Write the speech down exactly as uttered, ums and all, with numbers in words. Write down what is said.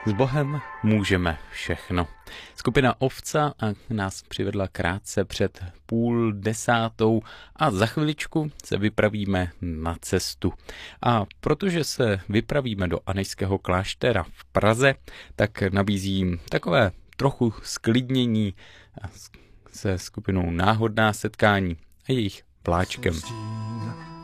S Bohem můžeme všechno. Skupina Ovca nás přivedla krátce před půl desátou a za chviličku se vypravíme na cestu. A protože se vypravíme do Anežského kláštera v Praze, tak nabízím takové trochu sklidnění se skupinou Náhodná setkání a jejich Vláčkem.